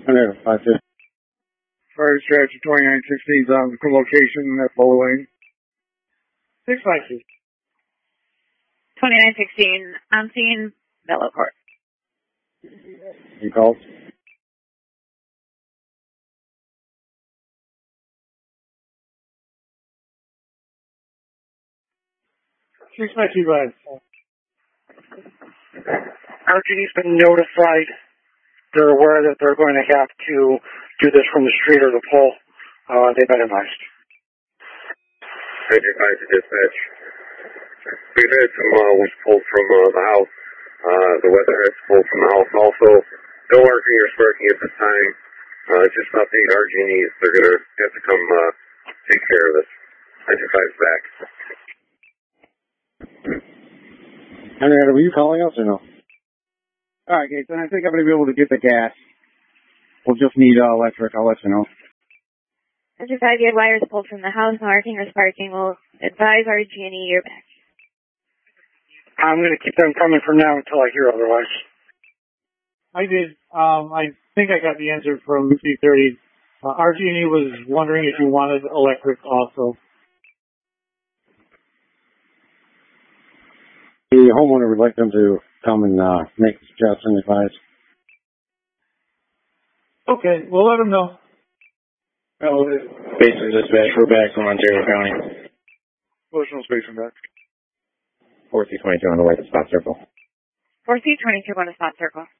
5-2. Fire dispatch 2916 is on the location at Bow Lane. 652. 2916, I'm seeing Bellow Court. You called? RGD's been notified. They're aware that they're going to have to do this from the street or the pole. They've been advised. Major 5 to dispatch. We've had some loose pulled from the house. The weather has pulled from the house also. No arcing or sparking at this time. Just update RG&E. They're going to have to come take care of this. Major 5's back. Henrietta, were you calling us or no? Alright, Gates, then I think I'm going to be able to get the gas. We'll just need electric. I'll let you know. Mr. 5, you had wires pulled from the house, no arcing or sparking. Will advise RG&E you're back. I'm going to keep them coming from now until I hear otherwise. I did. I think I got the answer from C30. RG&E was wondering if you wanted electric also. The homeowner would like them to come and make a suggestion, advise. Okay, we'll let them know. Well, basically dispatch, we're back from Ontario County. Motional space from back. 4C22 on the way to Spot Circle. 4C22 on the Spot Circle.